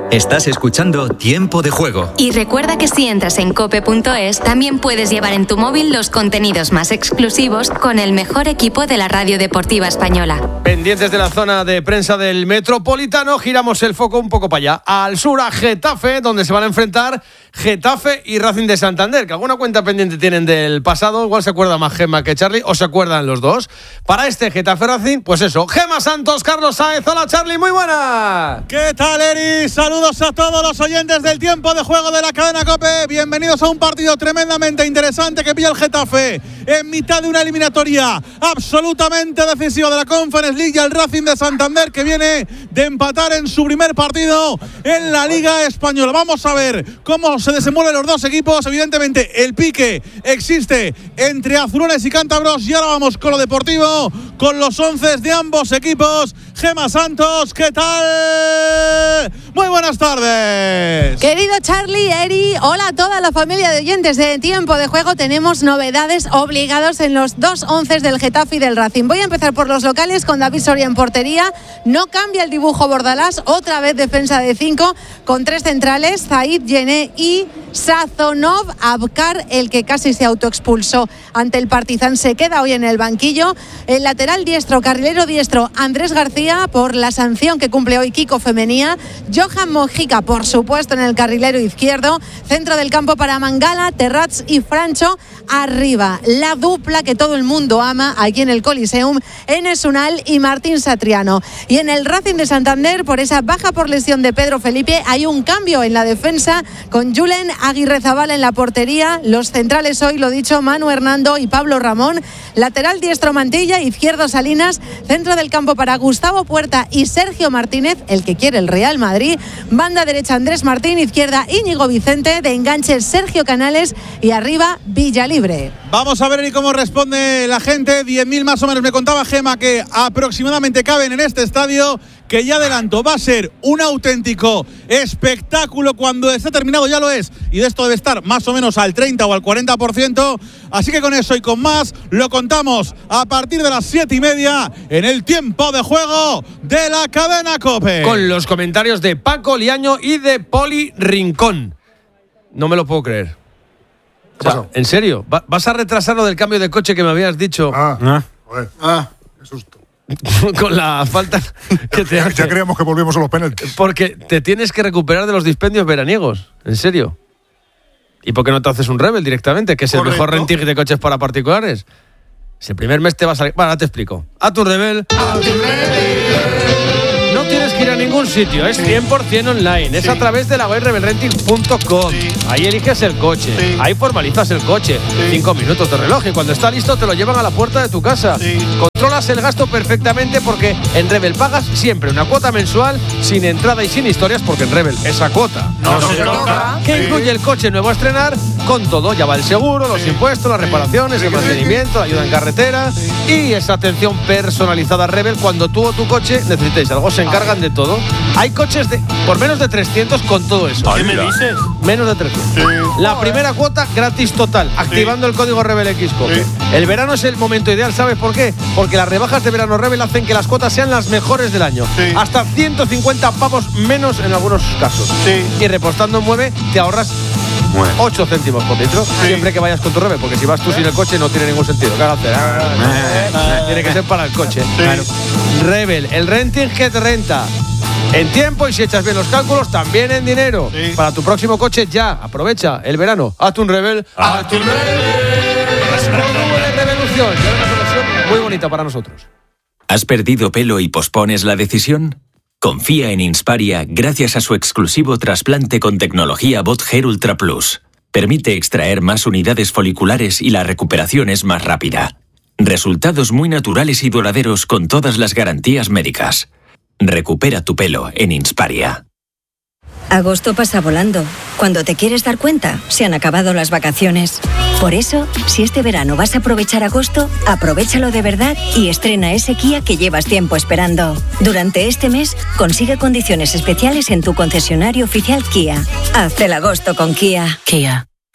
Estás escuchando Tiempo de Juego. Y recuerda que si entras en cope.es, también puedes llevar en tu móvil los contenidos más exclusivos con el mejor equipo de la radio deportiva española. Pendientes de la zona de prensa del Metropolitano, giramos el foco un poco para allá, al sur, a Getafe, donde se van a enfrentar Getafe y Racing de Santander, que alguna cuenta pendiente tienen del pasado. Igual se acuerda más Gemma que Charlie, o se acuerdan los dos. Para este Getafe Racing, pues eso, Gemma Santos, Carlos Sáenz. Hola Charlie, muy buena. ¿Qué tal, Eri? Saludos a todos los oyentes del Tiempo de Juego de la cadena COPE. Bienvenidos a un partido tremendamente interesante que pilla el Getafe en mitad de una eliminatoria absolutamente decisiva de la Conference League, y el Racing de Santander, que viene de empatar en su primer partido en la Liga Española. Vamos a ver cómo se desenvuelven los dos equipos. Evidentemente el pique existe entre azulones y cántabros, y ahora vamos con lo deportivo, con los 11 de ambos equipos. Gemma Santos, ¿qué tal? Muy buenas tardes. Querido Charlie, Eri, hola a toda la familia de oyentes de Tiempo de Juego. Tenemos novedades obligados en los dos 11 del Getafe y del Racing. Voy a empezar por los locales con David Soria en portería. No cambia el dibujo Bordalás, otra vez defensa de 5 con 3 centrales, Zaid, Yené y Sazonov. Abkar, el que casi se autoexpulsó ante el Partizan, se queda hoy en el banquillo. El lateral diestro, carrilero diestro, Andrés García, por la sanción que cumple hoy Kiko Femenía. Johan Mojica, por supuesto, en el carrilero izquierdo. Centro del campo para Mangala, Terrats y Francho. Arriba, la dupla que todo el mundo ama aquí en el Coliseum, Enes Unal y Martín Satriano. Y en el Racing de Santander, por esa baja por lesión de Pedro Felipe, hay un cambio en la defensa con Julen Aguirrezabala en la portería. Los centrales hoy, lo dicho, Manu Hernando y Pablo Ramón. Lateral diestro Mantilla, izquierdo Salinas. Centro del campo para Gustavo Puerta y Sergio Martínez, el que quiere el Real Madrid. Banda derecha Andrés Martín, izquierda Íñigo Vicente, de enganche Sergio Canales y arriba Villalibre. Vamos a ver y cómo responde la gente. 10.000 más o menos me contaba Gema que aproximadamente caben en este estadio, que ya adelanto, va a ser un auténtico espectáculo cuando esté terminado, ya lo es, y de esto debe estar más o menos al 30 o al 40%, así que con eso y con más lo contamos a partir de las 7:30 en el Tiempo de Juego de la cadena COPE. Con los comentarios de Paco Liaño y de Poli Rincón. No me lo puedo creer. O sea, ¿en serio? ¿Vas a retrasar lo del cambio de coche que me habías dicho? Qué susto. Con la falta que te hace. Ya creíamos que volvíamos a los penaltis. Porque te tienes que recuperar de los dispendios veraniegos. ¿En serio? ¿Y por qué no te haces un Rebel directamente? Que es el mejor renting de coches para particulares. Si el primer mes te va a salir... Bueno, ahora te explico. A tu Rebel. No tienes que ir a ningún sitio, es 100% online, es a través de la web rebelrenting.com. Ahí eliges el coche, ahí formalizas el coche, 5 minutos de reloj, y cuando está listo te lo llevan a la puerta de tu casa. Controlas el gasto perfectamente, porque en Rebel pagas siempre una cuota mensual sin entrada y sin historias, porque en Rebel esa cuota no se toca. Que incluye el coche nuevo a estrenar, con todo, ya va el seguro, los impuestos, las reparaciones, el mantenimiento, la ayuda en carretera y esa atención personalizada Rebel cuando tú o tu coche necesitéis algo. Se encargan de todo. Hay coches por menos de 300 con todo eso. ¿Qué me dices? Menos de 300. La primera cuota gratis total, activando el código RebelXCOPE. El verano es el momento ideal, ¿sabes por qué? Porque las rebajas de verano Rebel hacen que las cuotas sean las mejores del año. Hasta 150 pavos menos en algunos casos. Y repostando en Mueve te ahorras 8 céntimos por litro, siempre que vayas con tu Rebel, porque si vas tú sin el coche no tiene ningún sentido. Cágate. Tiene que ser para el coche. Claro. Rebel, el renting que te renta en tiempo, y si echas bien los cálculos, también en dinero. Para tu próximo coche ya, aprovecha el verano. Hazte un Rebel. ¡Hazte un Rebel! Revolución. Y ahora una solución muy bonita para nosotros. ¿Has perdido pelo y pospones la decisión? Confía en Insparia gracias a su exclusivo trasplante con tecnología BotHair Ultra Plus. Permite extraer más unidades foliculares y la recuperación es más rápida. Resultados muy naturales y duraderos con todas las garantías médicas. Recupera tu pelo en Insparia. Agosto pasa volando. Cuando te quieres dar cuenta, se han acabado las vacaciones. Por eso, si este verano vas a aprovechar agosto, aprovéchalo de verdad y estrena ese Kia que llevas tiempo esperando. Durante este mes, consigue condiciones especiales en tu concesionario oficial Kia. Haz el agosto con Kia. Kia.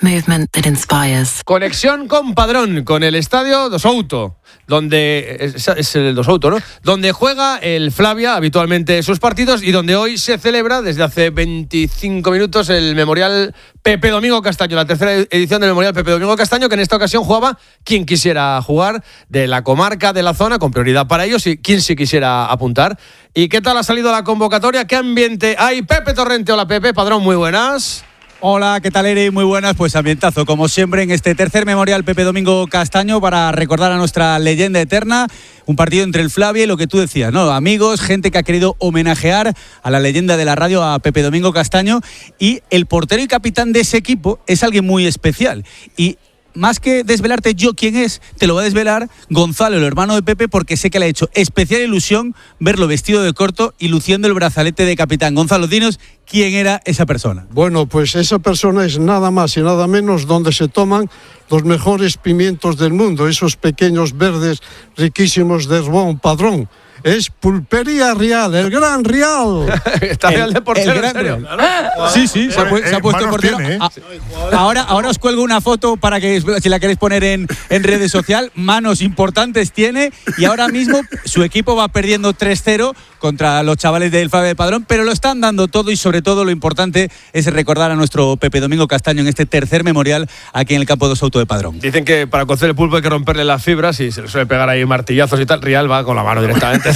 Movement that inspires. Conexión con Padrón, con el Estadio do Souto, donde es el do Souto, ¿no? Donde juega el Flavia habitualmente sus partidos y donde hoy se celebra desde hace 25 minutos el Memorial Pepe Domingo Castaño, la tercera edición del Memorial Pepe Domingo Castaño, que en esta ocasión jugaba quien quisiera jugar de la comarca, de la zona, con prioridad para ellos y quien sí quisiera apuntar. ¿Y qué tal ha salido la convocatoria? ¿Qué ambiente hay? Pepe Torrente, hola Pepe, Padrón, muy buenas. Hola, ¿qué tal, Eri? Muy buenas, pues ambientazo, como siempre, en este tercer Memorial Pepe Domingo Castaño para recordar a nuestra leyenda eterna, un partido entre el Flavia y lo que tú decías, ¿no? Amigos, gente que ha querido homenajear a la leyenda de la radio, a Pepe Domingo Castaño, y el portero y capitán de ese equipo es alguien muy especial. Y más que desvelarte yo quién es, te lo va a desvelar Gonzalo, el hermano de Pepe, porque sé que le ha hecho especial ilusión verlo vestido de corto y luciendo el brazalete de capitán. Gonzalo, dinos quién era esa persona. Bueno, pues esa persona es nada más y nada menos donde se toman los mejores pimientos del mundo, esos pequeños verdes riquísimos de Herbón Padrón. Es Pulpería Rial, el Gran Rial. Está Real de portero, ¿en serio? Sí, se ha puesto portero. Tiene, ¿eh? Ahora os cuelgo una foto para que, si la queréis poner en redes sociales. Manos importantes tiene y ahora mismo su equipo va perdiendo 3-0 contra los chavales del Flavia de Padrón, pero lo están dando todo y sobre todo lo importante es recordar a nuestro Pepe Domingo Castaño en este tercer memorial aquí en el campo do Souto de Padrón. Dicen que para cocer el pulpo hay que romperle las fibras y se le suele pegar ahí martillazos y tal. Rial va con la mano directamente.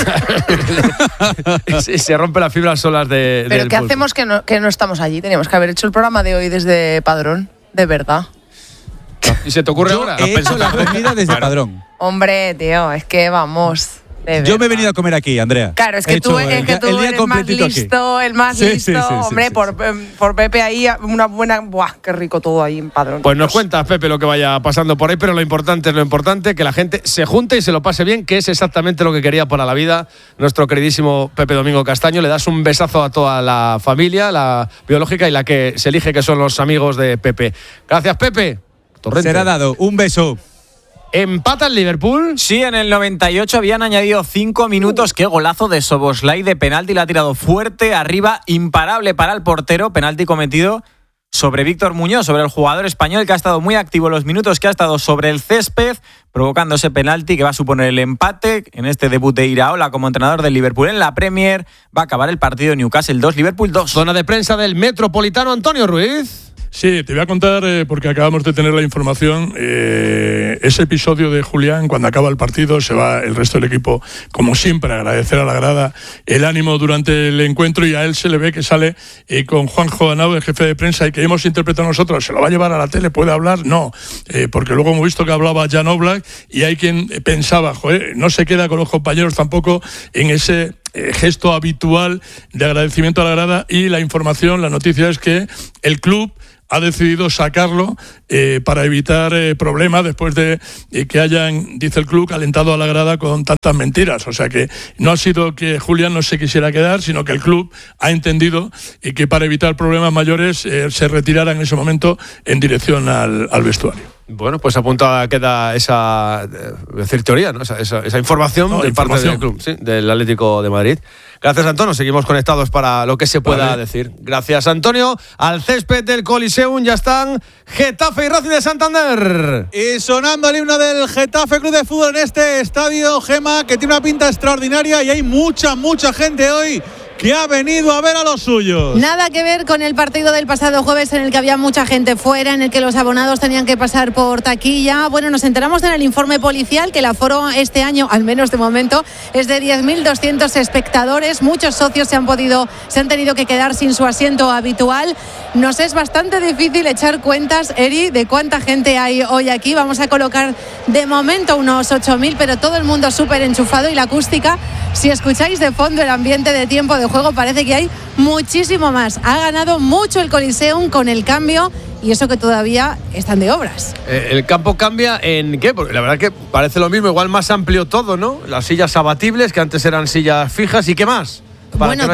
Sí, se rompe las fibras solas de. Pero ¿qué hacemos que no estamos allí? Teníamos que haber hecho el programa de hoy desde Padrón, de verdad. ¿Y se te ocurre ahora? He hecho la comida desde Padrón. Hombre, tío, es que vamos. Yo me he venido a comer aquí, Andrea. Claro, es que tú eres el más listo, Sí, hombre, por Pepe ahí, una buena. ¡Buah! Qué rico todo ahí en Padrón. Pues nos cuentas, Pepe, lo que vaya pasando por ahí, pero lo importante es lo importante, que la gente se junte y se lo pase bien, que es exactamente lo que quería para la vida nuestro queridísimo Pepe Domingo Castaño. Le das un besazo a toda la familia, la biológica y la que se elige, que son los amigos de Pepe. Gracias, Pepe. Torrente. Será dado. Un beso. ¿Empata el Liverpool? Sí, en el 98 habían añadido 5 minutos. Qué golazo de Szoboszlai de penalti. La ha tirado fuerte, arriba, imparable para el portero. Penalti cometido sobre Víctor Muñoz, sobre el jugador español que ha estado muy activo los minutos que ha estado sobre el césped, provocando ese penalti que va a suponer el empate en este debut de Iraola como entrenador del Liverpool en la Premier. Va a acabar el partido Newcastle 2, Liverpool 2. Zona de prensa del Metropolitano, Antonio Ruiz. Sí, te voy a contar, porque acabamos de tener la información, ese episodio de Julián, cuando acaba el partido, se va el resto del equipo, como siempre, a agradecer a la grada el ánimo durante el encuentro, y a él se le ve que sale con Juanjo Anao, el jefe de prensa, y que hemos interpretado nosotros, ¿se lo va a llevar a la tele? ¿Puede hablar? No, porque luego hemos visto que hablaba Jan Oblak, y hay quien pensaba, joder, no se queda con los compañeros tampoco en ese gesto habitual de agradecimiento a la grada, y la información, la noticia es que el club ha decidido sacarlo para evitar problemas después de que hayan, dice el club, alentado a la grada con tantas mentiras. O sea que no ha sido que Julián no se quisiera quedar, sino que el club ha entendido que para evitar problemas mayores se retirara en ese momento en dirección al vestuario. Bueno, pues apuntada queda esa teoría, ¿no? esa información de parte del club, sí, del Atlético de Madrid. Gracias, Antonio. Seguimos conectados para lo que se pueda decir. Gracias, Antonio. Al césped del Coliseum ya están Getafe y Racing de Santander. Y sonando el himno del Getafe Club de Fútbol en este estadio, Gema, que tiene una pinta extraordinaria, y hay mucha gente hoy que ha venido a ver a los suyos. Nada que ver con el partido del pasado jueves, en el que había mucha gente fuera, en el que los abonados tenían que pasar por taquilla. Bueno, nos enteramos en el informe policial que el aforo este año, al menos de momento, es de 10.200 espectadores. Muchos socios se han tenido que quedar sin su asiento habitual. Nos es bastante difícil echar cuentas, Eri, de cuánta gente hay hoy aquí. Vamos a colocar de momento unos 8.000, pero todo el mundo súper enchufado, y la acústica, si escucháis de fondo el ambiente de tiempo de juego, parece que hay muchísimo más. Ha ganado mucho el Coliseum con el cambio, y eso que todavía están de obras. ¿El campo cambia en qué? Porque la verdad que parece lo mismo, igual más amplio todo, ¿no? Las sillas abatibles, que antes eran sillas fijas, ¿y qué más? Bueno,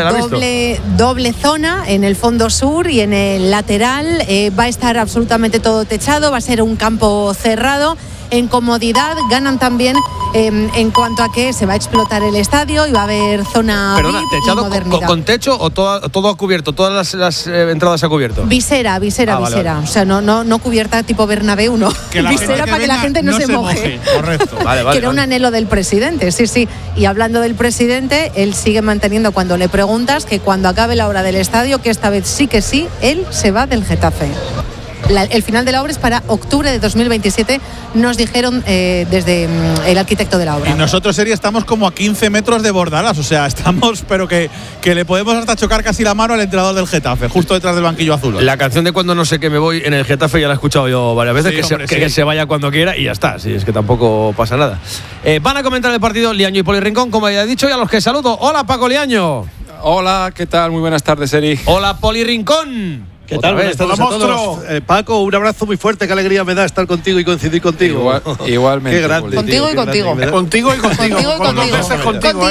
doble zona en el fondo sur y en el lateral. Va a estar absolutamente todo techado, va a ser un campo cerrado. en comodidad, ganan también en cuanto a que se va a explotar el estadio y va a haber zona Perdona, VIP ¿techado y modernidad. con techo o todo a cubierto? ¿Todas las entradas a cubierto? Visera. Vale. O sea, no cubierta tipo Bernabéu, no. Visera para que la gente no se moje. Correcto. Vale. Que era un anhelo del presidente, sí. Y hablando del presidente, él sigue manteniendo, cuando le preguntas, que cuando acabe la obra del estadio, que esta vez sí que sí, él se va del Getafe. El final de la obra es para octubre de 2027, nos dijeron desde el arquitecto de la obra. Y nosotros, Eri, estamos como a 15 metros de Bordalás, o sea, estamos, pero que le podemos hasta chocar casi la mano al entrenador del Getafe, justo detrás del banquillo azul. La canción de Cuando no sé qué me voy en el Getafe ya la he escuchado yo varias veces, Sí, que se vaya cuando quiera y ya está, sí, es que tampoco pasa nada. Van a comentar el partido Liaño y Poli Rincón, como ya he dicho, y a los que saludo. Hola, Paco Liaño. Hola, ¿qué tal? Muy buenas tardes, Eri. Hola, Poli Rincón. ¿Qué tal? Buenas tardes a todos. Paco, un abrazo muy fuerte, qué alegría me da estar contigo y coincidir contigo. Igualmente. Qué grande. Contigo y contigo. Contigo y contigo. Contigo.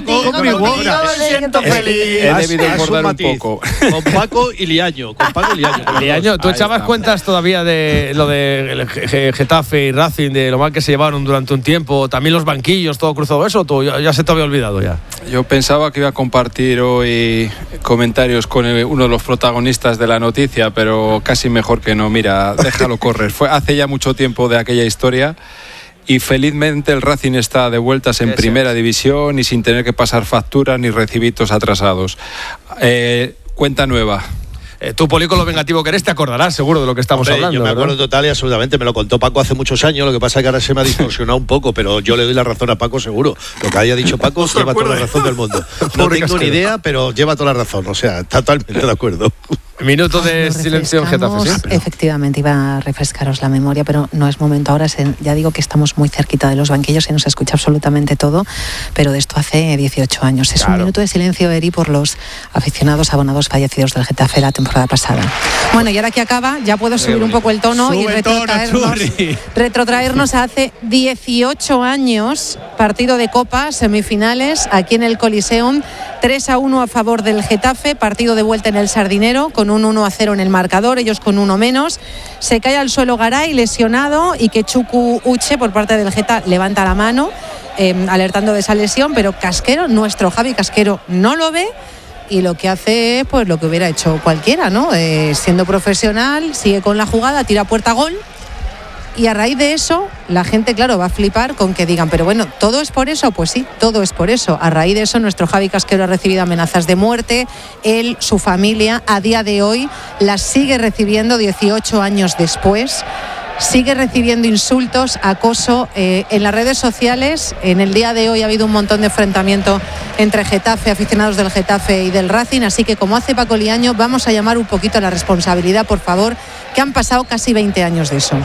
Me siento feliz. He debido engordar un poco. Con Paco y Liaño. Liaño, ¿tú echabas cuentas todavía de lo de Getafe y Racing, de lo mal que se llevaron durante un tiempo? También los banquillos, todo cruzado eso, ¿tú ya se te había olvidado ya? Yo pensaba que iba a compartir hoy comentarios con uno de los protagonistas de la noticia, pero casi mejor que no. Mira, déjalo correr. Fue hace ya mucho tiempo de aquella historia y felizmente el Racing está de vueltas en primera división y sin tener que pasar facturas ni recibitos atrasados. Cuenta nueva. Tú, Poli, con lo vengativo que eres, te acordarás seguro de lo que estamos hablando. Yo me acuerdo total y absolutamente, me lo contó Paco hace muchos años, lo que pasa es que ahora se me ha distorsionado un poco, pero yo le doy la razón a Paco seguro. Lo que haya dicho Paco lleva toda la razón del mundo. No tengo ni idea, pero lleva toda la razón, o sea, totalmente de acuerdo. Minuto de silencio en Getafe, ¿sí? Efectivamente, iba a refrescaros la memoria, pero no es momento ahora. Ya digo que estamos muy cerquita de los banquillos y nos escucha absolutamente todo, pero de esto hace 18 años. Es un minuto de silencio, Eri, por los aficionados abonados fallecidos del Getafe la temporada pasada. Bueno, y ahora que acaba, ya puedo subir un poco el tono y retrotraernos a hace 18 años, partido de Copa, semifinales, aquí en el Coliseum, 3-1 a favor del Getafe, partido de vuelta en el Sardinero, con un 1-0 en el marcador, ellos con uno menos. Se cae al suelo Garay, lesionado, y que Chuku Uche, por parte del Geta, levanta la mano, alertando de esa lesión, pero Casquero, nuestro Javi Casquero, no lo ve. Y lo que hace, pues lo que hubiera hecho cualquiera, ¿no? Siendo profesional, sigue con la jugada, tira puerta gol. Y a raíz de eso, la gente, claro, va a flipar con que digan, pero bueno, ¿todo es por eso? Pues sí, todo es por eso. A raíz de eso, nuestro Javi Casquero ha recibido amenazas de muerte. Él, su familia, a día de hoy, las sigue recibiendo 18 años después. Sigue recibiendo insultos, acoso en las redes sociales. En el día de hoy ha habido un montón de enfrentamiento entre Getafe, aficionados del Getafe y del Racing. Así que, como hace Paco Liaño, vamos a llamar un poquito a la responsabilidad, por favor, que han pasado casi 20 años de eso.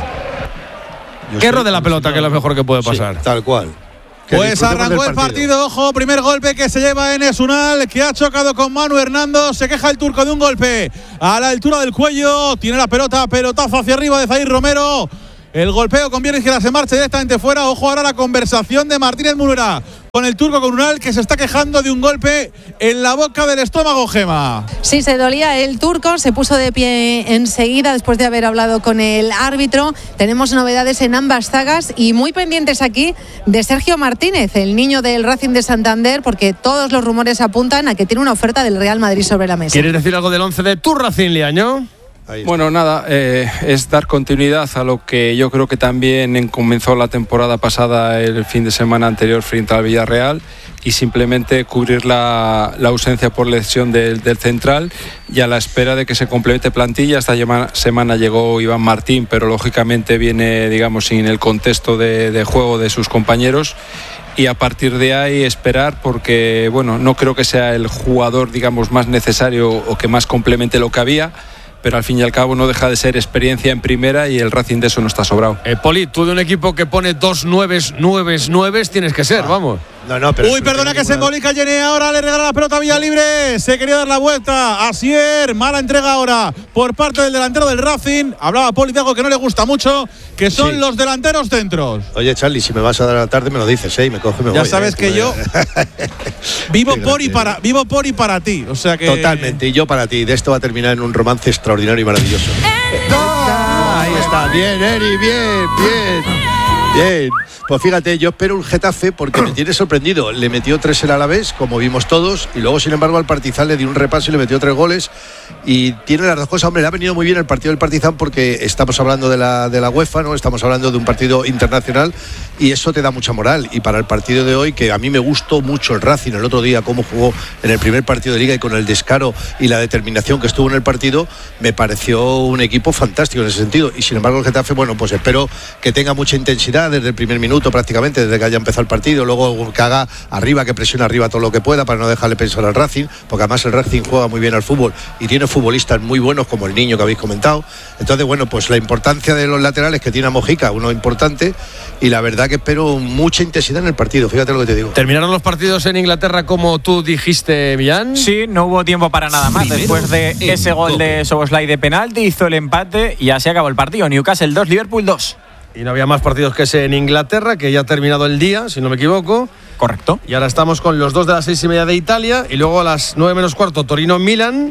Que rode la pelota, que es lo mejor que puede pasar. Sí, tal cual. Pues arrancó el partido, ojo, primer golpe que se lleva Enes Unal, que ha chocado con Manu Hernando, se queja el turco de un golpe a la altura del cuello, tiene la pelota, pelotazo hacia arriba de Zair Romero, el golpeo con pierna izquierda se marcha directamente fuera. Ojo ahora la conversación de Martínez Munuera con el turco, con Unal, que se está quejando de un golpe en la boca del estómago, Gema. Sí, se dolía el turco, se puso de pie enseguida después de haber hablado con el árbitro. Tenemos novedades en ambas zagas y muy pendientes aquí de Sergio Martínez, el niño del Racing de Santander, porque todos los rumores apuntan a que tiene una oferta del Real Madrid sobre la mesa. ¿Quieres decir algo del 11 de tu Racing, Liaño? Bueno, nada, es dar continuidad a lo que yo creo que también comenzó la temporada pasada, el fin de semana anterior frente al Villarreal, y simplemente cubrir la ausencia por lesión del central, y a la espera de que se complemente plantilla. Esta semana llegó Iván Martín, pero lógicamente viene, digamos, sin el contexto de juego de sus compañeros. Y a partir de ahí esperar, porque bueno, no creo que sea el jugador, digamos, más necesario o que más complemente lo que había, pero al fin y al cabo no deja de ser experiencia en primera y el Racing de eso no está sobrado. Poli, tú de un equipo que pone 2 9 tienes que ser, vamos. No, pero uy, perdona que se embolica Jenny, ahora le regala la pelota a Villalibre, se quería dar la vuelta, Asier, mala entrega ahora por parte del delantero del Racing. Hablaba Poli de algo que no le gusta mucho, que son los delanteros centros. Oye, Charlie, si me vas a dar a la tarde me lo dices, y me coge, me voy. Ya sabes que yo vivo por y para ti, o sea que totalmente, y yo para ti. De esto va a terminar en un romance extraordinario y maravilloso. Ahí está, bien, Eri, bien. Bien, pues fíjate, yo espero un Getafe porque me tiene sorprendido. Le metió 3 el Alavés, como vimos todos, y luego, sin embargo, al Partizan le dio un repaso y le metió 3 goles. Y tiene las dos cosas. Hombre, le ha venido muy bien el partido del Partizan porque estamos hablando de la UEFA, ¿no? Estamos hablando de un partido internacional y eso te da mucha moral. Y para el partido de hoy, que a mí me gustó mucho el Racing el otro día, cómo jugó en el primer partido de Liga y con el descaro y la determinación que estuvo en el partido, me pareció un equipo fantástico en ese sentido. Y sin embargo, el Getafe, bueno, pues espero que tenga mucha intensidad desde el primer minuto prácticamente, desde que haya empezado el partido, luego que haga arriba, que presione arriba todo lo que pueda para no dejarle pensar al Racing, porque además el Racing juega muy bien al fútbol y tiene futbolistas muy buenos como el Niño que habéis comentado. Entonces, bueno, pues la importancia de los laterales que tiene a Mojica, uno importante, y la verdad que espero mucha intensidad en el partido, fíjate lo que te digo. ¿Terminaron los partidos en Inglaterra como tú dijiste, Millán? Sí, no hubo tiempo para nada más. Después de ese gol de Szoboszlai de penalti, hizo el empate y así acabó el partido. Newcastle 2, Liverpool 2. Y no había más partidos que ese en Inglaterra, que ya ha terminado el día, si no me equivoco. Correcto. Y ahora estamos con los 2 de las 6:30 de Italia y luego a las 9:15 Torino-Milan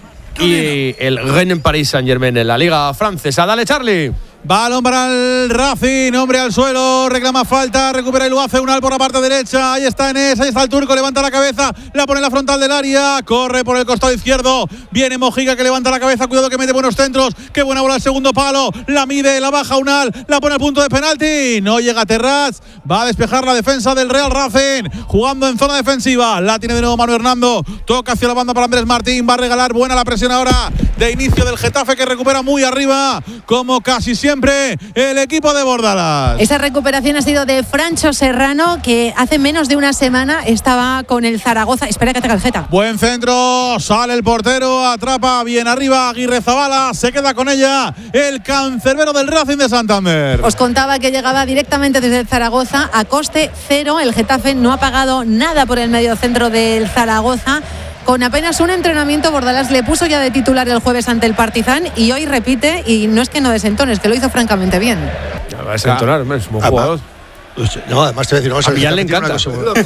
y el Rennes Paris Saint-Germain en la Liga Francesa. Dale, Charlie. Balón para el Racing, hombre al suelo, reclama falta, recupera y lo hace Unal por la parte derecha, ahí está Enes, ahí está el turco, levanta la cabeza, la pone en la frontal del área, corre por el costado izquierdo, viene Mojica que levanta la cabeza, cuidado que mete buenos centros, qué buena bola al segundo palo, la mide, la baja Unal, la pone al punto de penalti, no llega Terraz, va a despejar la defensa del Real Racing, jugando en zona defensiva, la tiene de nuevo Manu Hernando, toca hacia la banda para Andrés Martín, va a regalar buena la presión ahora de inicio del Getafe que recupera muy arriba, como casi siempre el equipo de Bordalás. Esa recuperación ha sido de Francho Serrano, que hace menos de una semana estaba con el Zaragoza. Espera que te calceta. Buen centro, sale el portero, atrapa bien arriba Aguirrezabala, se queda con ella el cancerbero del Racing de Santander. Os contaba que llegaba directamente desde el Zaragoza a coste cero. El Getafe no ha pagado nada por el mediocentro del Zaragoza. Con apenas un entrenamiento, Bordalás le puso ya de titular el jueves ante el Partizan y hoy repite, y no es que no desentone, es que lo hizo francamente bien. Ya va a desentonar, es un buen jugador. No, además te voy a decir, no, a Millán le encanta.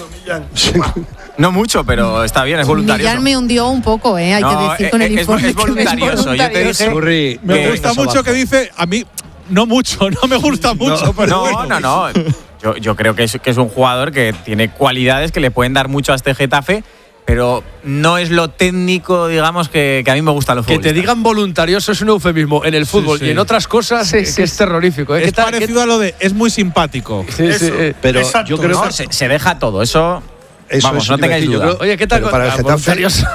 No mucho, pero está bien, es voluntario. Millán me hundió un poco, hay que decir con el informe. Es voluntarioso. Yo te dije me gusta mucho que dice, a mí, no mucho, no me gusta mucho. Pero no. Yo creo que es un jugador que tiene cualidades que le pueden dar mucho a este Getafe, pero no es lo técnico, digamos, que a mí me gusta los futbolistas. Que te digan voluntarioso es un eufemismo en el fútbol y en otras cosas que es terrorífico. Es parecido a lo de es muy simpático. Pero yo creo que se deja todo, eso vamos, no tengáis duda. Oye, ¿qué tal para el Getafe?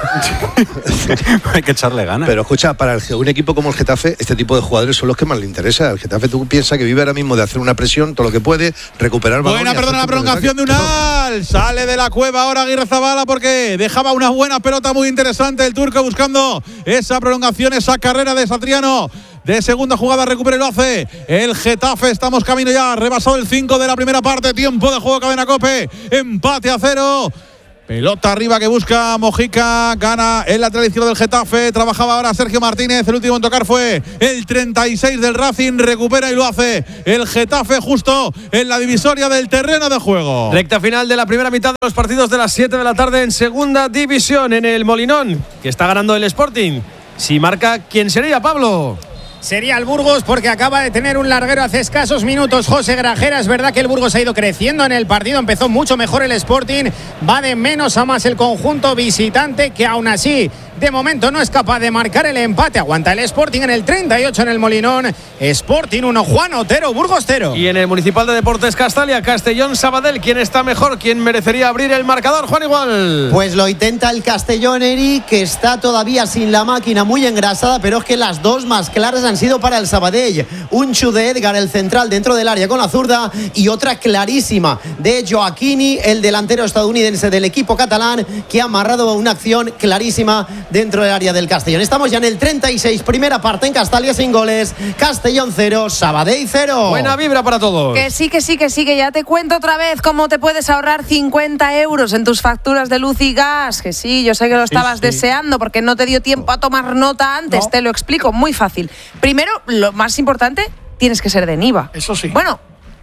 Hay que echarle ganas. Pero escucha, para un equipo como el Getafe, este tipo de jugadores son los que más le interesa. El Getafe, tú piensas que vive ahora mismo de hacer una presión, todo lo que puede, recuperar balón. Buena, perdona, la prolongación de Unal. Sale de la cueva ahora Aguirrezabala porque dejaba una buena pelota muy interesante el turco buscando esa prolongación, esa carrera de Satriano. De segunda jugada recupera y lo hace el Getafe. Estamos camino ya, rebasado el 5 de la primera parte. Tiempo de juego, Cadena COPE. Empate a 0. Pelota arriba que busca Mojica. Gana el lateral izquierdo del Getafe. Trabajaba ahora Sergio Martínez. El último en tocar fue el 36 del Racing. Recupera y lo hace el Getafe justo en la divisoria del terreno de juego. Recta final de la primera mitad de los partidos de las 7 de la tarde en segunda división en el Molinón, que está ganando el Sporting. Si marca, ¿quién sería, Pablo? Sería el Burgos porque acaba de tener un larguero hace escasos minutos José Grajera. Es verdad que el Burgos ha ido creciendo en el partido, empezó mucho mejor el Sporting, va de menos a más el conjunto visitante que aún así de momento no es capaz de marcar el empate. Aguanta el Sporting en el 38 en el Molinón. Sporting 1, Juan Otero, Burgos 0. Y en el Municipal de Deportes Castalia, Castellón Sabadell, ¿quién está mejor? ¿Quién merecería abrir el marcador, Juan Igual? Pues lo intenta el Castellón, Eric, que está todavía sin la máquina, muy engrasada, pero es que las dos más claras han sido para el Sabadell. Un chu de Edgar, el central, dentro del área con la zurda, y otra clarísima de Joaquini, el delantero estadounidense del equipo catalán, que ha amarrado una acción clarísima dentro del área del Castellón. Estamos ya en el 36, primera parte en Castalia sin goles. Castellón 0, Sabadell 0. Buena vibra para todos. Que sí, que ya te cuento otra vez cómo te puedes ahorrar 50 euros en tus facturas de luz y gas. Que sí, yo sé que lo estabas deseando porque no te dio tiempo a tomar nota antes. Te lo explico, muy fácil. Primero, lo más importante, tienes que ser de Niva. Eso sí. Bueno,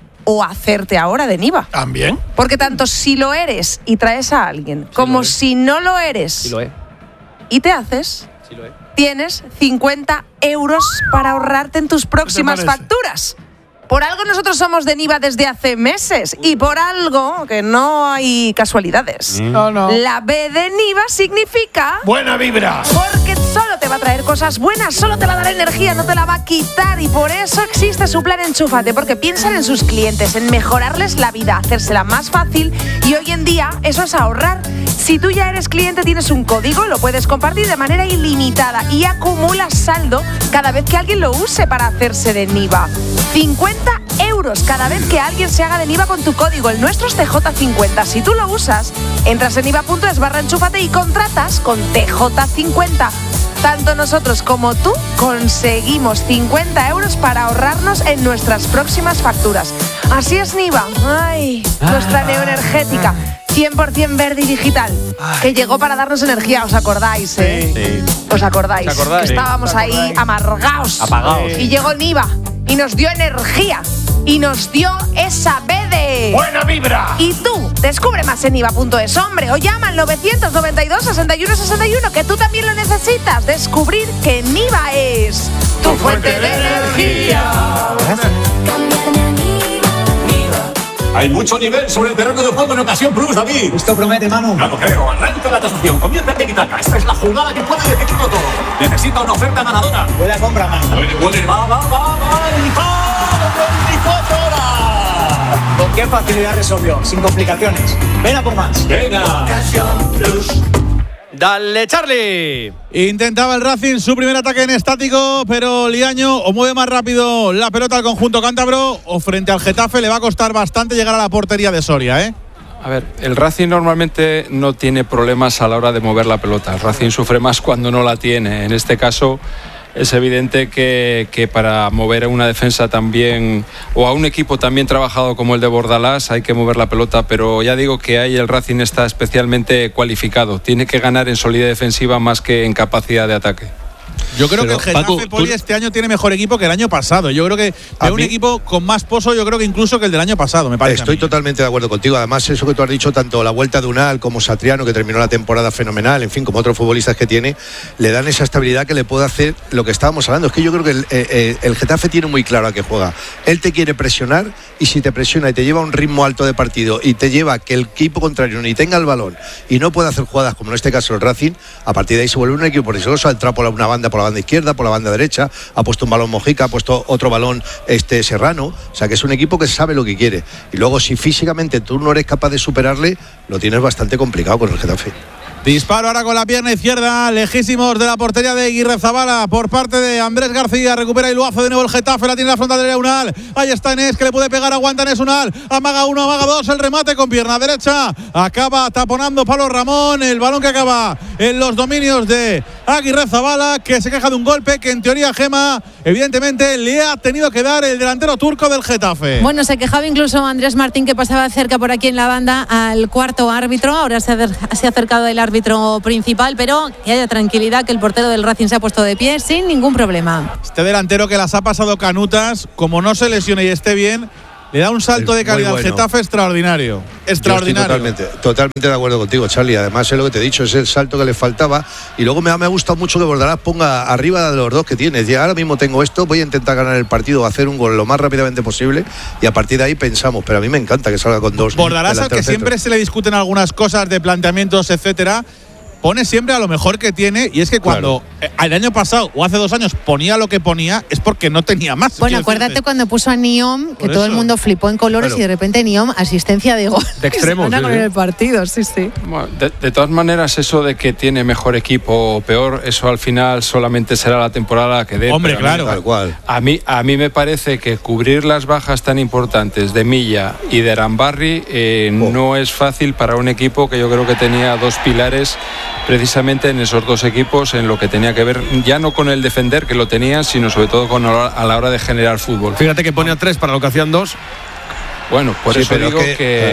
o hacerte ahora de Niva. También. Porque tanto si lo eres y traes a alguien, como si no lo eres. Sí lo es. Y te haces, tienes 50 euros para ahorrarte en tus próximas facturas. Por algo nosotros somos de Niva desde hace meses y por algo que no hay casualidades. No. La B de Niva significa... ¡Buena vibra! Porque solo te va a traer cosas buenas, solo te va a dar energía, no te la va a quitar. Y por eso existe su plan Enchúfate, porque piensan en sus clientes, en mejorarles la vida, hacérsela más fácil. Y hoy en día eso es ahorrar. Si tú ya eres cliente, tienes un código, lo puedes compartir de manera ilimitada y acumulas saldo cada vez que alguien lo use para hacerse de Niva. 50 euros cada vez que alguien se haga de Niva con tu código. El nuestro es TJ50. Si tú lo usas, entras en niva.es/enchúfate y contratas con TJ50. Tanto nosotros como tú conseguimos 50 euros para ahorrarnos en nuestras próximas facturas. Así es Niva. Ay, nuestra neoenergética. 100% verde y digital, que llegó para darnos energía, ¿os acordáis? Sí. ¿Os acordáis? ¿Os acordáis? Que estábamos ahí amargaos. Apagaos. Y llegó Niva y nos dio energía y nos dio esa B de... ¡Buena vibra! Y tú, descubre más en niva.es, hombre, o llama al 992 61 61, que tú también lo necesitas. Descubrir que Niva es tu fuente de energía. Hay mucho nivel sobre el terreno de juego en Ocasión Plus, David. Esto promete, Manu. No lo creo. Arranca la tasación. Comienza en Tiki-Taka. Esta es la jugada que puede definirlo todo. Necesita una oferta ganadora. Buena compra, Manu. Puede. Va. ¡Y 24 horas! ¿Con qué facilidad resolvió? Sin complicaciones. Ven a por más. Venga. Ocasión Plus. ¡Dale, Charlie! Intentaba el Racing su primer ataque en estático, pero Liaño o mueve más rápido la pelota al conjunto cántabro o frente al Getafe le va a costar bastante llegar a la portería de Soria, ¿eh? A ver, el Racing normalmente no tiene problemas a la hora de mover la pelota. El Racing sufre más cuando no la tiene. En este caso es evidente que para mover a una defensa también, o a un equipo también trabajado como el de Bordalás, hay que mover la pelota, pero ya digo que ahí el Racing está especialmente cualificado. Tiene que ganar en solidez defensiva más que en capacidad de ataque. Yo creo Pero, que el Getafe, Paco, Poli, este año tiene mejor equipo que el año pasado. Yo creo que es un equipo con más pozo, yo creo que incluso que el del año pasado, me parece. Estoy totalmente de acuerdo contigo. Además, eso que tú has dicho, tanto la vuelta de Unal como Satriano, que terminó la temporada fenomenal, en fin, como otros futbolistas que tiene, le dan esa estabilidad que le puede hacer lo que estábamos hablando. Es que yo creo que el Getafe tiene muy claro a qué juega. Él te quiere presionar, y si te presiona y te lleva a un ritmo alto de partido y te lleva a que el equipo contrario ni tenga el balón y no pueda hacer jugadas como en este caso el Racing, a partir de ahí se vuelve un equipo peligroso. Ha entrado por una banda, por la banda izquierda, por la banda derecha, ha puesto un balón Mojica, ha puesto otro balón Serrano, o sea que es un equipo que sabe lo que quiere, y luego si físicamente tú no eres capaz de superarle, lo tienes bastante complicado con el Getafe. Disparo ahora con la pierna izquierda, lejísimos de la portería de Aguirrezabala por parte de Andrés García. Recupera y lo hace de nuevo el Getafe, la tiene la frontal de Unal. Ahí está Enes, que le puede pegar, aguanta Enes Unal. Amaga uno, amaga dos, el remate con pierna derecha. Acaba taponando Pablo Ramón, el balón que acaba en los dominios de Aguirrezabala, que se queja de un golpe que en teoría Gema, evidentemente, le ha tenido que dar el delantero turco del Getafe. Bueno, se quejaba incluso Andrés Martín, que pasaba cerca por aquí en la banda al cuarto árbitro. Ahora se ha acercado el árbitro principal, pero que haya tranquilidad, que el portero del Racing se ha puesto de pie sin ningún problema. Este delantero que las ha pasado canutas, como no se lesione y esté bien, le da un salto de calidad al Getafe extraordinario. Totalmente de acuerdo contigo, Charlie. Además es lo que te he dicho, es el salto que le faltaba, y luego me ha gustado mucho que Bordalás ponga arriba de los dos que tienes. Ya ahora mismo tengo esto, voy a intentar ganar el partido, hacer un gol lo más rápidamente posible, y a partir de ahí pensamos. Pero a mí me encanta que salga con dos. Bordalás, al que siempre se le discuten algunas cosas de planteamientos, etcétera, pone siempre a lo mejor que tiene, y es que cuando el año pasado o hace 2 años ponía lo que ponía, es porque no tenía más. Bueno, acuérdate cuando puso a Niom, que todo el mundo flipó en colores, y de repente Niom, asistencia de gol. De extremos. Con el partido, sí. Bueno, de todas maneras, eso de que tiene mejor equipo o peor, eso al final solamente será la temporada que dé. Hombre, claro. Tal cual. A mí me parece que cubrir las bajas tan importantes de Milla y de Arambarri no es fácil para un equipo que yo creo que tenía 2 pilares precisamente en esos 2 equipos, en lo que tenía que ver ya no con el defender, que lo tenían, sino sobre todo a la hora de generar fútbol. Fíjate que ponía 3 para lo que hacían 2. Bueno, por eso digo que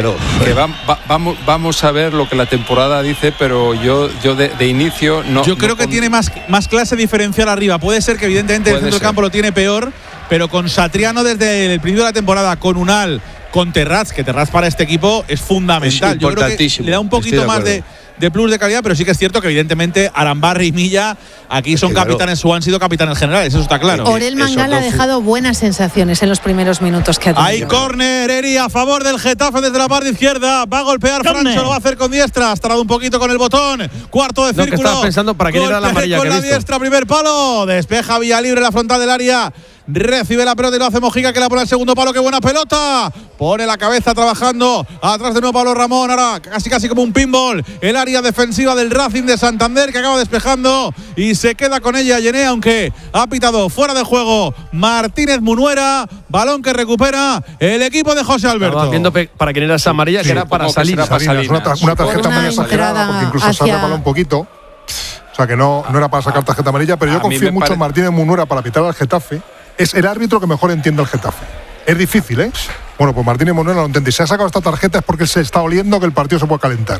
vamos a ver lo que la temporada dice, pero yo de inicio no. Yo creo que tiene más clase diferencial arriba. Puede ser que evidentemente el centro del campo lo tiene peor, pero con Satriano desde el principio de la temporada, con Unal, con Terraz, que Terraz para este equipo es fundamental. Yo creo que le da un poquito más de plus de calidad, pero sí que es cierto que evidentemente Arambarri y Milla aquí son capitanes o han sido capitanes generales, eso está claro. Orel Mangala ha dejado buenas sensaciones en los primeros minutos que ha tenido. Hay córner, Eri, a favor del Getafe desde la parte izquierda. Va a golpear Francho, lo va a hacer con diestra. Has tardado un poquito con el botón. Cuarto de círculo. Que estaba pensando para quién era la amarilla con que he la visto. diestra, primer palo. Despeja Villalibre la frontal del área. Recibe la pelota y lo hace Mojica, que la pone al segundo palo. ¡Qué buena pelota! Pone la cabeza trabajando. Atrás de nuevo Pablo Ramón. Ahora casi como un pinball. El área defensiva del Racing de Santander, que acaba despejando y se queda con ella Yené, aunque ha pitado fuera de juego Martínez Munuera. Balón que recupera el equipo de José Alberto. Estaba viendo para quién era esa amarilla, que era para salir. Una tarjeta muy exagerada, porque incluso se ha resbalado un poquito. O sea que no era para sacar tarjeta amarilla, pero yo confío mucho en Martínez Munuera para pitar al Getafe. Es el árbitro que mejor entiende al Getafe. Es difícil, ¿eh? Bueno, pues Martínez Munuera lo entiende. Si ha sacado esta tarjeta es porque se está oliendo que el partido se puede calentar.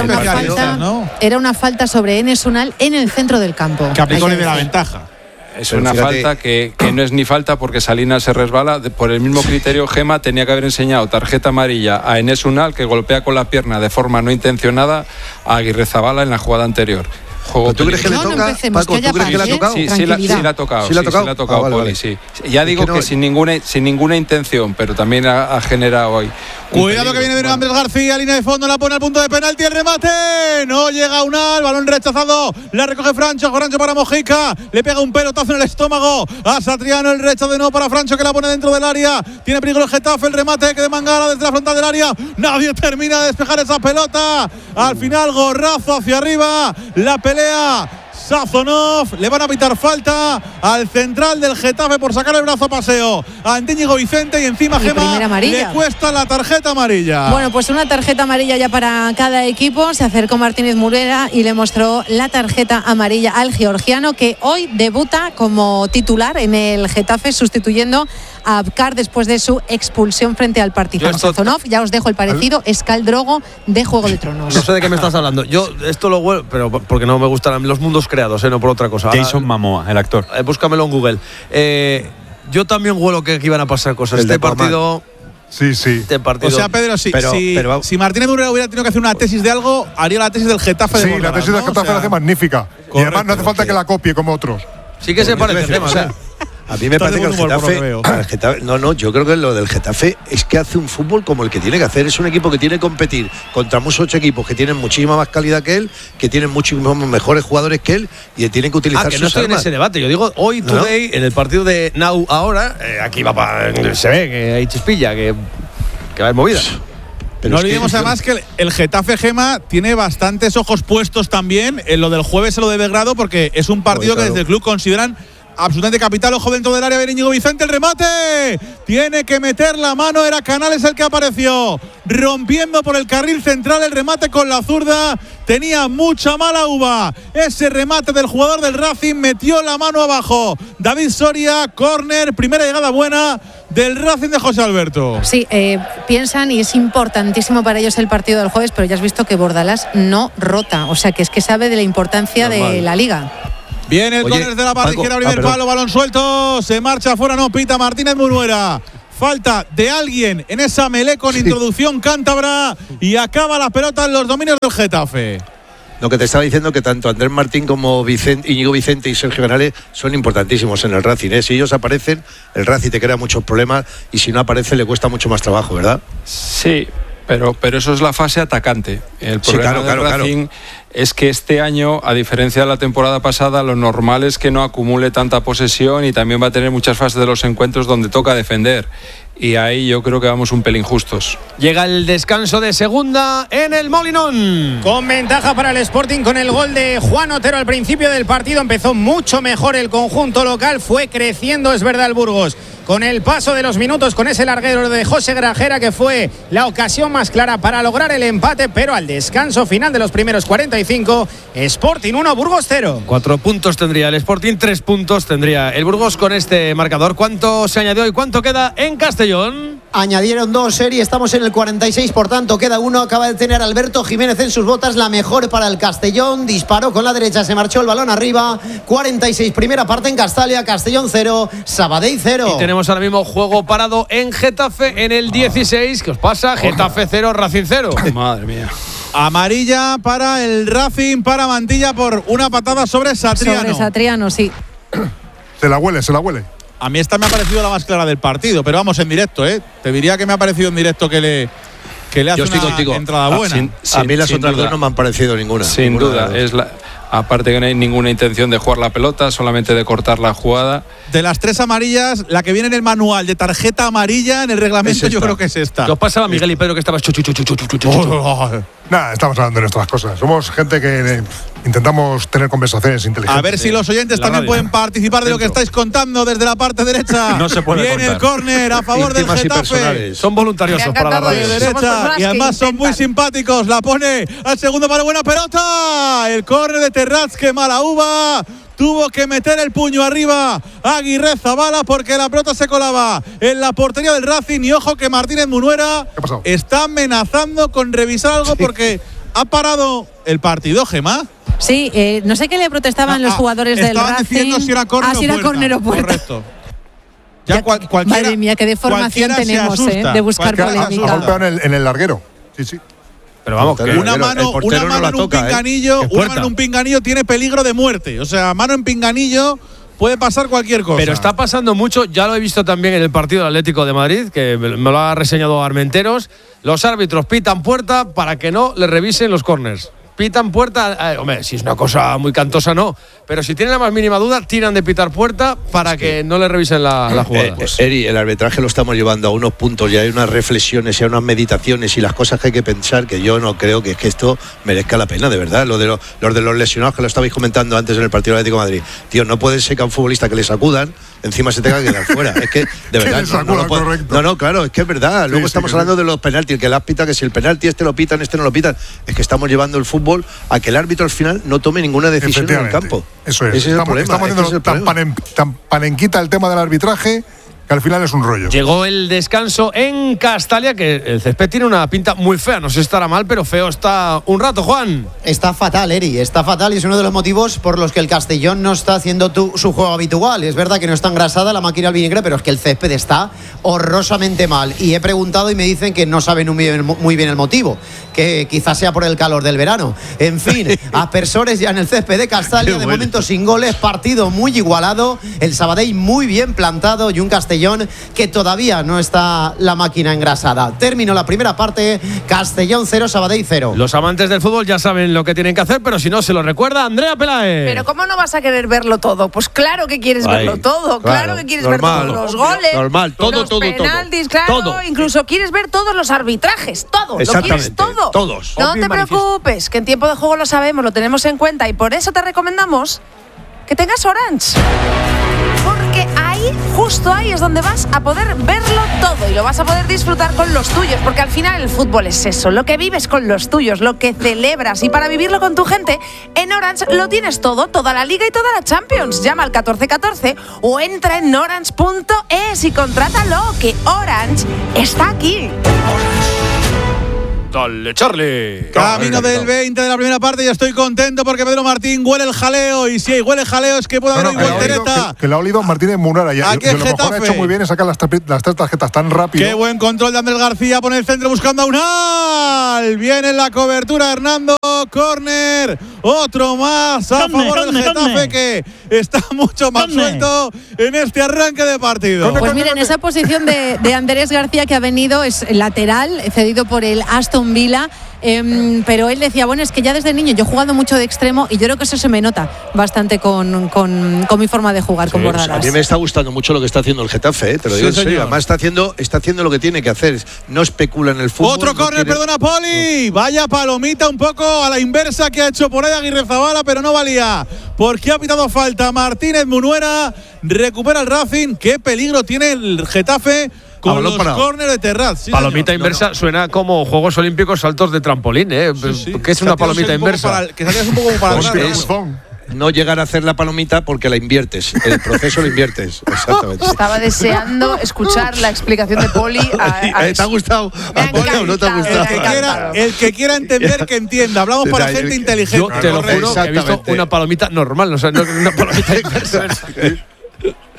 Era una falta sobre Enes Unal en el centro del campo. Que aplicó de la ventaja. Es una falta que no es ni falta porque Salinas se resbala. Por el mismo criterio, Gema tenía que haber enseñado tarjeta amarilla a Enes Unal, que golpea con la pierna de forma no intencionada a Aguirrezabala en la jugada anterior. ¿Tú crees que le toca? Paco, ¿tú crees que le ha tocado? Sí, la ha tocado. Sí, la ha tocado, Poli, sí. Ya digo que sin ninguna intención, pero también ha generado hoy. Cuidado que viene de Andrés García, línea de fondo, la pone al punto de penalti, el remate. No llega Unal, balón rechazado, la recoge Francho para Mojica, le pega un pelotazo en el estómago a Satriano, el rechazo de nuevo para Francho, que la pone dentro del área. Tiene peligro el Getafe, el remate que de Mangala desde la frontal del área. Nadie termina de despejar esa pelota. Al final, gorrazo hacia arriba, la pelea Sazonov, le van a pitar falta al central del Getafe por sacar el brazo a paseo a Íñigo Vicente y encima Gema le cuesta la tarjeta amarilla. Bueno, pues una tarjeta amarilla ya para cada equipo. Se acercó Martínez Munuera y le mostró la tarjeta amarilla al georgiano, que hoy debuta como titular en el Getafe, sustituyendo a Abkar después de su expulsión frente al Partizan. Sazonov, ya os dejo el parecido, es Khal Drogo de Juego de Tronos. No sé de qué me estás hablando. Yo esto lo huelo, pero porque no me gustan los mundos creados, no por otra cosa. Jason Momoa, el actor. Búscamelo en Google. Yo también huelo que iban a pasar cosas. Este partido. Sí. Este partido. O sea, Pedro, si Martínez Munuera hubiera tenido que hacer una tesis de algo, haría la tesis del Getafe de Borja, la tesis del Getafe la hace magnífica. Correcto, y además no hace falta que la copie como otros. Sí que se parece el tema, A mí me parece que el Getafe, yo creo que lo del Getafe es que hace un fútbol como el que tiene que hacer. Es un equipo que tiene que competir contra muchos equipos que tienen muchísima más calidad que él, que tienen muchísimos mejores jugadores que él y tienen que utilizar que no estoy armas. En ese debate. Yo digo hoy, today, en el partido de Now ahora, aquí se ve que hay chispilla, que va a haber movidas. No olvidemos además que el Getafe, Gema, tiene bastantes ojos puestos también en lo del jueves, en lo de Belgrado, porque es un partido que desde el club consideran absolutamente capital. Ojo dentro del área de Íñigo Vicente, el remate, tiene que meter la mano, era Canales el que apareció rompiendo por el carril central, el remate con la zurda, tenía mucha mala uva ese remate del jugador del Racing, metió la mano abajo David Soria, córner, primera llegada buena del Racing de José Alberto. Sí, piensan y es importantísimo para ellos el partido del jueves, pero ya has visto que Bordalás no rota, o sea que es que sabe de la importancia de la Liga. Viene el córner de la parte izquierda, primer palo, balón suelto, se marcha afuera, no pita Martínez Munuera. Falta de alguien en esa melee con introducción cántabra y acaba la pelota en los dominios del Getafe. Lo que te estaba diciendo, que tanto Andrés Martín como Íñigo Vicente y Sergio Canales son importantísimos en el Racing. Si ellos aparecen, el Racing te crea muchos problemas y si no aparece le cuesta mucho más trabajo, ¿verdad? Sí, pero eso es la fase atacante. El problema del Racing es que este año, a diferencia de la temporada pasada, lo normal es que no acumule tanta posesión y también va a tener muchas fases de los encuentros donde toca defender. Y ahí yo creo que vamos un pelín justos. Llega el descanso de segunda en el Molinón. Con ventaja para el Sporting con el gol de Juan Otero al principio del partido. Empezó mucho mejor el conjunto local, fue creciendo, es verdad, el Burgos. Con el paso de los minutos, con ese larguero de José Grajera, que fue la ocasión más clara para lograr el empate, pero al descanso final de los primeros 45, Sporting 1, Burgos 0. 4 puntos tendría el Sporting, 3 puntos tendría el Burgos con este marcador. ¿Cuánto se añadió y cuánto queda en Castellón? Añadieron 2, Seri, estamos en el 46, por tanto queda 1. Acaba de tener Alberto Jiménez en sus botas, la mejor para el Castellón. Disparó con la derecha, se marchó el balón arriba. 46, primera parte en Castalia, Castellón 0, Sabadell 0. Y tenemos ahora mismo juego parado en Getafe en el 16. ¿Qué os pasa? Getafe 0, Racing 0. Madre mía. Amarilla para el Racing, para Mantilla por una patada sobre Satriano. Sobre Satriano, sí. Se la huele. A mí esta me ha parecido la más clara del partido, pero vamos en directo, ¿eh? Te diría que me ha parecido en directo que le hace una entrada buena. A mí las otras dos no me han parecido ninguna. Sin duda. Aparte que no hay ninguna intención de jugar la pelota, solamente de cortar la jugada. De las 3 amarillas, la que viene en el manual de tarjeta amarilla en el reglamento yo creo que es esta. ¿Qué os pasaba, Miguel y Pedro, que estabas Nada, estamos hablando de nuestras cosas. Somos gente que intentamos tener conversaciones inteligentes. A ver si los oyentes también pueden participar de lo que estáis contando desde la parte derecha. No se puede Viene el córner a favor del Getafe. Son voluntariosos para la radio. Derecha, y además son muy simpáticos. La pone al segundo para buena pelota. El córner de Terrats, que mala uva. Tuvo que meter el puño arriba Aguirre Zabala porque la pelota se colaba en la portería del Racing. Y ojo que Martínez Munuera está amenazando con revisar algo porque ha parado el partido, Gemma. Sí, no sé qué le protestaban los jugadores del Racing. Diciendo si era córner o puerta. Correcto. Madre mía, qué deformación tenemos de buscar polémica. Ha golpeado en el larguero. Sí. Pero vamos, que una mano en un pinganillo, un pinganillo tiene peligro de muerte. O sea, mano en pinganillo puede pasar cualquier cosa. Pero está pasando mucho, ya lo he visto también en el partido del Atlético de Madrid, que me lo ha reseñado Armenteros. Los árbitros pitan puerta para que no le revisen los córners. Pitan puerta, hombre, si es una cosa muy cantosa no, pero si tienen la más mínima duda, tiran de pitar puerta para que no le revisen la jugada. Eri, el arbitraje lo estamos llevando a unos puntos y hay unas reflexiones y hay unas meditaciones y las cosas que hay que pensar que yo no creo que esto merezca la pena, de verdad. Los de los lesionados que lo estabais comentando antes en el partido del Atlético de Madrid. Tío, no puede ser que a un futbolista que le sacudan encima se tenga que quedar fuera. Es que, de verdad, no, claro, es que es verdad. Luego estamos hablando de los penaltis, que las pita, que si el penalti este lo pitan, este no lo pitan. Es que estamos llevando el fútbol a que el árbitro al final no tome ninguna decisión en el campo. Eso es. Estamos haciendo tan panenquita el tema del arbitraje que al final es un rollo. Llegó el descanso en Castalia, que el césped tiene una pinta muy fea. No sé si estará mal, pero feo está un rato, Juan. Está fatal, Eri, está fatal y es uno de los motivos por los que el Castellón no está haciendo su juego habitual. Es verdad que no está engrasada la máquina al vinagre, pero es que el césped está horrorosamente mal. Y he preguntado y me dicen que no saben muy bien el motivo, que quizás sea por el calor del verano. En fin, aspersores ya en el césped de Castalia, de momento sin goles, partido muy igualado, el Sabadell muy bien plantado y un Castellón que todavía no está la máquina engrasada. Terminó la primera parte, Castellón 0, Sabadell 0. Los amantes del fútbol ya saben lo que tienen que hacer, pero si no, se lo recuerda Andrea Peláez. Pero ¿cómo no vas a querer verlo todo? Pues claro que quieres verlo todo, claro que quieres ver todos los goles, los penaltis, claro, incluso quieres ver todos los arbitrajes, todo, lo quieres todo. Todos. No te preocupes, que en tiempo de juego lo sabemos, lo tenemos en cuenta y por eso te recomendamos que tengas Orange. Porque justo ahí es donde vas a poder verlo todo y lo vas a poder disfrutar con los tuyos, porque al final el fútbol es eso, lo que vives con los tuyos, lo que celebras, y para vivirlo con tu gente, en Orange lo tienes todo, toda la Liga y toda la Champions. Llama al 1414 o entra en orange.es y contrátalo, que Orange está aquí. Dale, Charlie. Camino del 20 de la primera parte y estoy contento porque Pedro Martín huele el jaleo. Y si huele jaleo es que puede haber voltereta. Que lo ha olido Martínez Munuera. Y a lo mejor ha hecho muy bien en sacar las 3 tarjetas tan rápido. Qué buen control de Andrés García. Pone el centro buscando a Unal. Viene la cobertura Hernando. Córner. Otro más a favor del Getafe, que está mucho más suelto en este arranque de partido. Pues miren, esa posición de Andrés García que ha venido es lateral, cedido por el Aston Villa, pero él decía, bueno, es que ya desde niño yo he jugado mucho de extremo y yo creo que eso se me nota bastante con mi forma de jugar, con Bordalás. A mí me está gustando mucho lo que está haciendo el Getafe, te lo digo en serio. Además está haciendo lo que tiene que hacer, no especula en el fútbol. Otro córner, perdona, Poli. Vaya palomita un poco a la inversa que ha hecho por ahí Aguirre Zabala, pero no valía, porque ha pitado falta Martínez Munuera. Recupera el Racing. Qué peligro tiene el Getafe con los córneres de Terraz. Sí, palomita inversa suena como Juegos Olímpicos saltos de trampolín, ¿eh? ¿Qué es una palomita inversa? Que salías un poco para atrás. No llegar a hacer la palomita porque la inviertes, el proceso lo inviertes. Exactamente. Estaba deseando escuchar la explicación de Poli. ¿Te ha gustado? ¿No te ha gustado? El que quiera entender, que entienda. Hablamos para gente inteligente. Yo te lo juro que he visto una palomita normal, o sea, no una palomita inversa.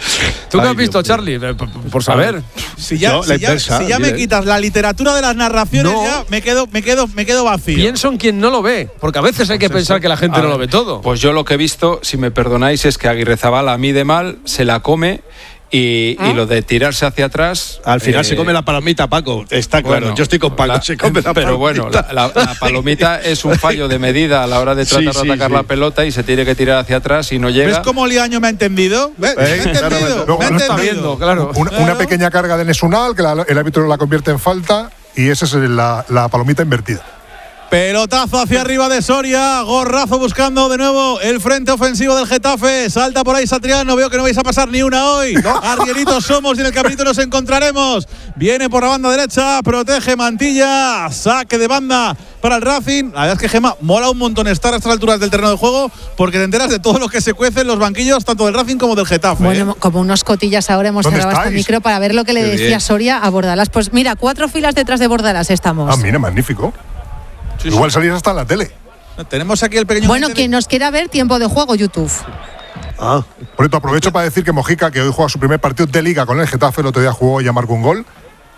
¿Tú qué has visto, Charlie? Por saber. Si ya me quitas la literatura de las narraciones, ya me quedo vacío. Pienso en quien no lo ve, porque a veces hay que pensar que la gente no lo ve todo. Pues yo lo que he visto, si me perdonáis, es que Aguirrezabala mide mal, se la come. Y lo de tirarse hacia atrás. Al final se come la palomita, Paco. Está claro. Bueno, yo estoy con Paco. Se come la pero palomita. Bueno, la palomita es un fallo de medida a la hora de tratar de atacar la pelota y se tiene que tirar hacia atrás y no llega. ¿Ves cómo Liaño me ha entendido? Me ha entendido. Me está viendo, claro. Una pequeña carga de Nesunal, que el árbitro la convierte en falta y esa es la palomita invertida. Pelotazo hacia arriba de Soria, Gorrazo buscando de nuevo el frente ofensivo del Getafe, salta por ahí Satriano, veo que no vais a pasar ni una hoy, arrieritos somos y en el caminito nos encontraremos, viene por la banda derecha, protege Mantilla, saque de banda para el Racing. La verdad es que, Gemma, mola un montón estar a estas alturas del terreno de juego porque te enteras de todo lo que se cuece en los banquillos tanto del Racing como del Getafe. Bueno, como unos cotillas ahora hemos cerrado este micro para ver lo que le decía Soria a Bordalás. Pues mira, 4 filas detrás de Bordalás estamos. Ah, mira, magnífico. Igual salís hasta en la tele. Tenemos aquí el pequeño. Bueno, quien nos quiera ver, tiempo de juego, YouTube. Por cierto, aprovecho para decir que Mojica, que hoy juega su primer partido de Liga con el Getafe, el otro día jugó y ya marcó un gol.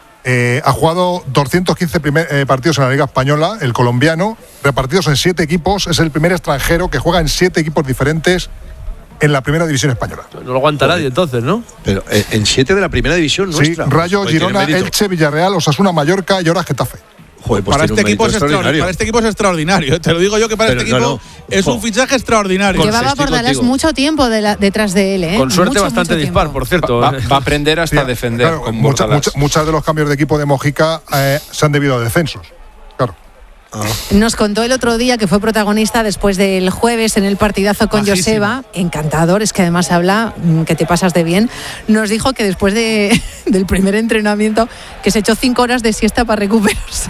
Ha jugado 215 partidos en la Liga Española, el colombiano, repartidos en 7 equipos. Es el primer extranjero que juega en 7 equipos diferentes en la primera división española. No lo aguanta nadie entonces, ¿no? Pero en 7 de la primera división nuestra. Sí, Rayo, Girona, Elche, Villarreal, Osasuna, Mallorca y ahora Getafe. Joder, pues para este equipo es extraordinario. Te lo digo yo que para este equipo es un fichaje extraordinario. Llevaba Bordalás mucho tiempo detrás de él. Con suerte mucho, bastante mucho dispar, tiempo. por cierto. Va a aprender hasta defender. Claro, con muchos de los cambios de equipo de Mojica se han debido a descensos. Claro. Nos contó el otro día que fue protagonista después del jueves en el partidazo con Joseba, encantador, es que además habla que te pasas de bien. Nos dijo que después del primer entrenamiento que se echó 5 horas de siesta para recuperarse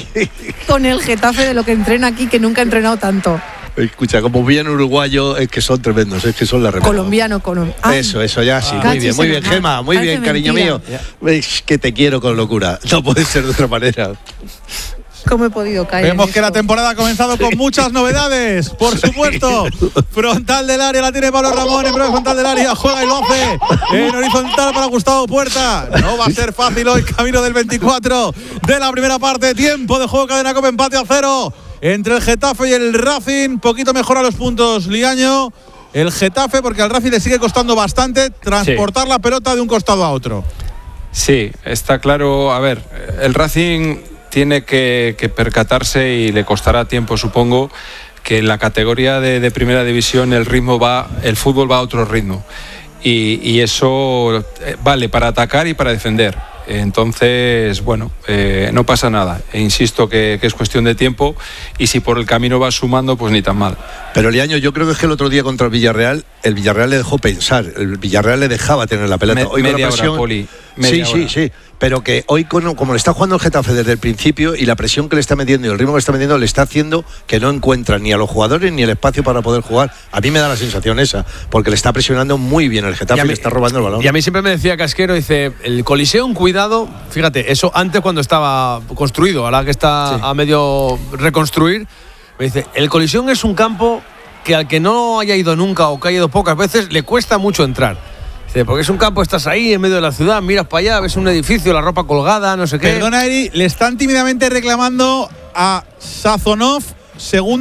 con el Getafe de lo que entrena aquí, que nunca ha entrenado tanto. Escucha, como bien uruguayo, es que son tremendos, es que son la remera. Colombiano. Eso, ya sí. Muy bien, Gemma, muy bien, cariño mío. Es que te quiero con locura. No puede ser de otra manera. ¿Cómo he podido caer? Vemos que la temporada ha comenzado con muchas novedades, por supuesto. Frontal del área la tiene Pablo Ramón, en breve frontal del área, juega y lo hace en horizontal para Gustavo Puerta. No va a ser fácil hoy, camino del 24 de la primera parte. Tiempo de juego, Cadena Cope, empate a 0 entre el Getafe y el Racing. Poquito mejor a los puntos, Liaño. El Getafe, porque al Racing le sigue costando bastante transportar la pelota de un costado a otro. Sí, está claro. A ver, el Racing tiene que percatarse, y le costará tiempo, supongo, que en la categoría de primera división el fútbol va a otro ritmo, y eso vale para atacar y para defender. Entonces, bueno, no pasa nada. Insisto que es cuestión de tiempo, y si por el camino va sumando, pues ni tan mal. Pero, Liaño, yo creo que es que el otro día contra el Villarreal le dejó pensar. El Villarreal le dejaba tener la pelota. Hoy media la presión, hora, Poli. Sí. Pero que hoy, como le está jugando el Getafe desde el principio, y la presión que le está metiendo y el ritmo que le está metiendo, le está haciendo que no encuentra ni a los jugadores ni el espacio para poder jugar. A mí me da la sensación esa, porque le está presionando muy bien el Getafe y le está robando el balón. Y a mí siempre me decía Casquero, dice, el Coliseo, un cuidado, fíjate, eso antes cuando estaba construido, ahora que está a medio reconstruir, me dice, el Coliseo es un campo que al que no haya ido nunca o que haya ido pocas veces, le cuesta mucho entrar. Porque es un campo, estás ahí en medio de la ciudad, miras para allá, ves un edificio, la ropa colgada, no sé qué. Perdona, Eri, le están tímidamente reclamando a Sazonov, segundo